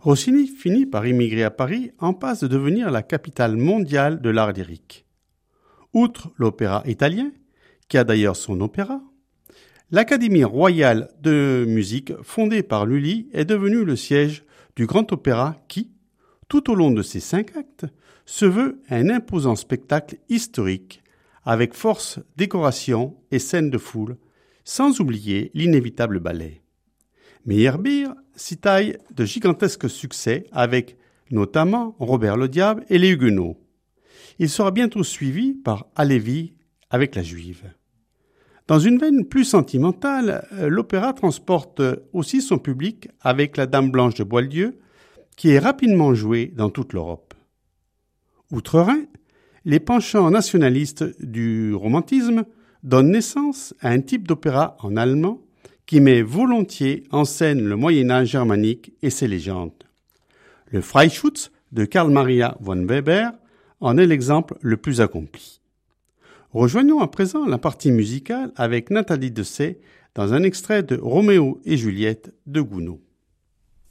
Rossini finit par immigrer à Paris en passe de devenir la capitale mondiale de l'art lyrique. Outre l'opéra italien, qui a d'ailleurs son opéra, l'Académie royale de musique fondée par Lully est devenue le siège du Grand Opéra qui, tout au long de ses 5 actes, se veut un imposant spectacle historique avec force, décoration et scènes de foule, sans oublier l'inévitable ballet. Meyerbeer s'y taille de gigantesques succès avec notamment Robert le Diable et les Huguenots. Il sera bientôt suivi par Halévy avec la Juive. Dans une veine plus sentimentale, l'opéra transporte aussi son public avec la Dame Blanche de Boieldieu, qui est rapidement jouée dans toute l'Europe. Outre-Rhin, les penchants nationalistes du romantisme donnent naissance à un type d'opéra en allemand qui met volontiers en scène le Moyen-Âge germanique et ses légendes. Le Freischütz de Karl Maria von Weber en est l'exemple le plus accompli. Rejoignons à présent la partie musicale avec Nathalie Dessay dans un extrait de Roméo et Juliette de Gounod.